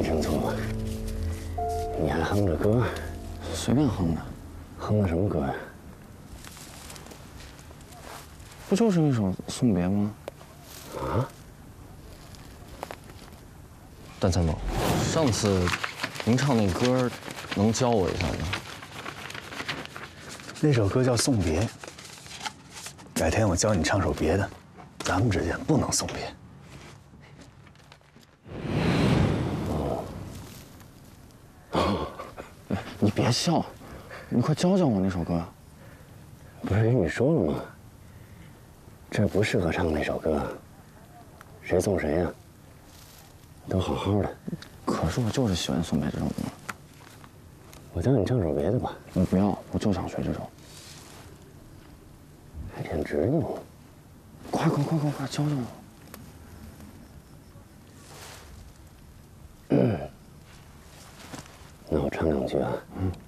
真错吧？你还哼着歌， 随便哼的。 哼的什么歌呀？ 不就是一首《送别》吗？ 啊？ 段参谋，上次您唱那歌，能教我一下吗？ 那首歌叫《送别》，改天我教你唱首别的，咱们之间不能送别。 你别笑，你快教教我那首歌。 不是跟你说了吗？这不适合唱那首歌，谁送谁呀？都好好的。 可是我就是喜欢送别这首歌。 我教你唱首别的吧。 你不要，我就想学这首。 还挺执拗。 快，教教我。 那我唱两句啊。 嗯。